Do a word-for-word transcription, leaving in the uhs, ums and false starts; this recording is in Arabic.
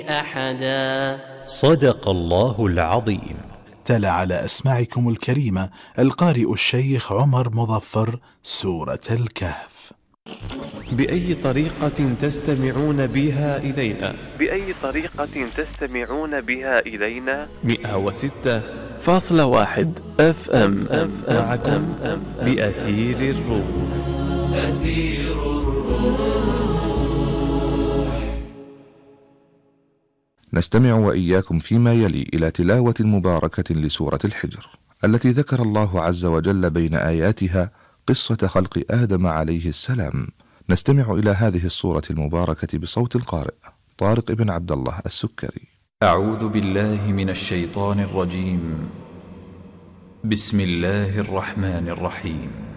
أحدا. صدق الله العظيم. تلا على أسماعكم الكريمة القارئ الشيخ عمر مظفر سورة الكهف. بأي طريقة تستمعون بها إلينا؟ بأي طريقة تستمعون بها إلينا؟ مئة وستة فاصلة واحد اف ام معكم بأثير الروح. أثير الروح. نستمع وإياكم فيما يلي إلى تلاوة مباركة لسورة الحجر التي ذكر الله عز وجل بين آياتها قصة خلق آدم عليه السلام. نستمع إلى هذه السورة المباركة بصوت القارئ طارق بن عبد الله السكري. أعوذ بالله من الشيطان الرجيم. بسم الله الرحمن الرحيم.